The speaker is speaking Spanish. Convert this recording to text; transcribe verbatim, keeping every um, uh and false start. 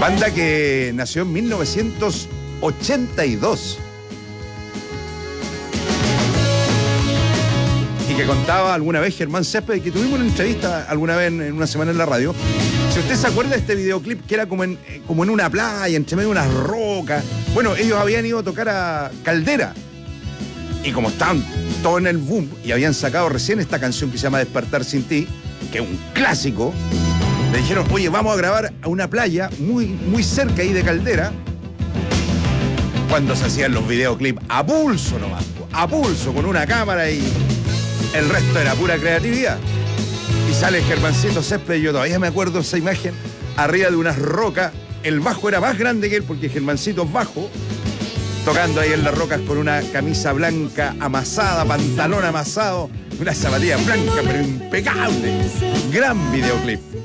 Banda que nació en mil novecientos ochenta y dos. Y que contaba alguna vez Germán Céspedes, que tuvimos una entrevista alguna vez en, en una semana en la radio. Si usted se acuerda de este videoclip que era como en, como en una playa, entre medio de unas rocas. Bueno, ellos habían ido a tocar a Caldera. Y como estaban todos en el boom y habían sacado recién esta canción que se llama Despertar sin ti, que es un clásico, le dijeron, oye, vamos a grabar a una playa muy, muy cerca ahí de Caldera. Cuando se hacían los videoclips a pulso nomás, a pulso, con una cámara y el resto era pura creatividad. Y sale Germancito Céspedes, yo todavía me acuerdo esa imagen, arriba de unas rocas. El bajo era más grande que él porque Germancito es bajo, tocando ahí en las rocas con una camisa blanca amasada, pantalón amasado, una zapatilla blanca pero impecable. Gran videoclip.